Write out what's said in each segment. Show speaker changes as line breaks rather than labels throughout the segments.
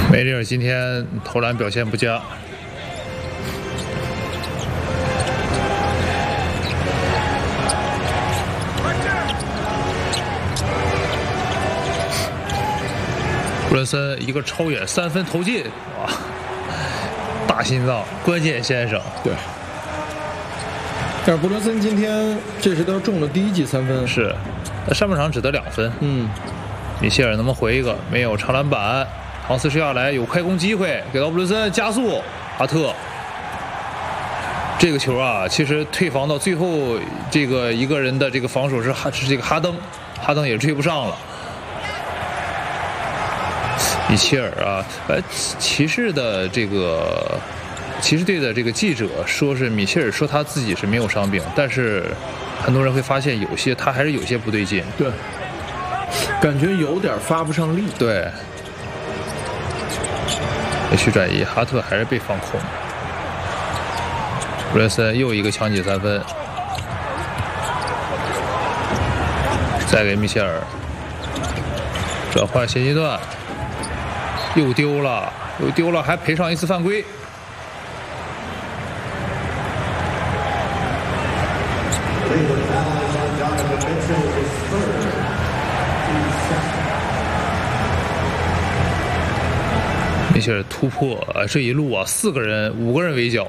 梅里尔今天投篮表现不佳。布伦森一个超远3分投进，哇！大心脏，关键先生。
对。但是布伦森今天这是他中了第1记3分，
是，上半场只得2分。米切尔能不能回一个？没有，长篮板。唐斯施亚来有快攻机会，给到布伦森加速，哈特。这个球啊，其实退防到最后，这个一个人的这个防守是这个哈登也追不上了。米切尔啊，骑士队的这个记者说是米切尔说他自己是没有伤病，但是很多人会发现他还是有些不对劲。
对，感觉有点发不上力。
对，也许转移，哈特还是被放空。布伦森又一个抢几3分，再给米切尔转换现阶段。又丢了，还赔上1次犯规。米切尔突破，这一路啊，5个人围剿。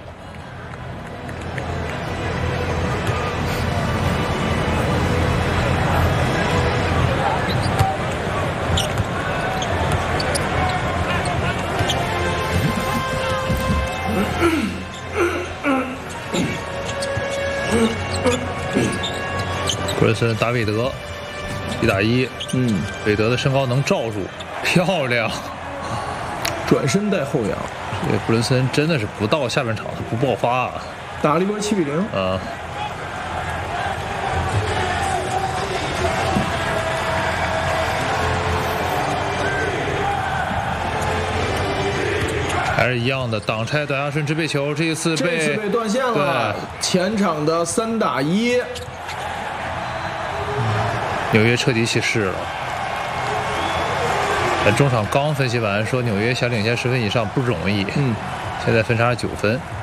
布伦森打韦德，1打1，韦德的身高能罩住，漂亮，
转身带后仰。
这布伦森真的是不到下半场他不爆发啊，
打了一波7比0。
还是一样的，挡拆短压顺支配球，这次被
断线了。前场的3打1。
纽约彻底起势了。中场刚分析完说纽约想领先10分以上不容易，现在分差是9分。